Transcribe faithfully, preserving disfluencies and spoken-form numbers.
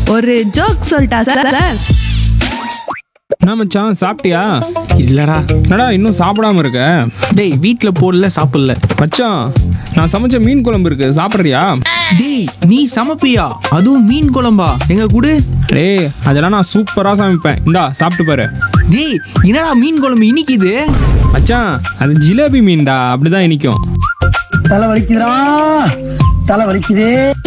ஒரு ஜோக் சொல்லிட்டா sir sir என்ன மச்சான், சாப்பிட்டியா? இல்லடா. என்னடா இன்னும் சாப்பிடாம இருக்க? டேய் வீட்ல போடல, சாப்பிடல. மச்சான், நான் சமைச்ச மீன் குழம்பு இருக்கு, சாப்பிட்றியா? டேய் நீ சமைப்பியா? அதுவும் மீன் குழம்பா? எங்க குடு. டேய் அதெல்லாம் நான் சூப்பரா சமைப்பேன், இந்தா சாப்பிட்டு பாரு. டேய் என்னடா மீன் குழம்பு இனிக்குது? மச்சான் அது ஜிலேபி மீன்டா, அப்படிதான் இனிக்கும். தலை வலிக்குதுடா, தலை வலிக்குதே.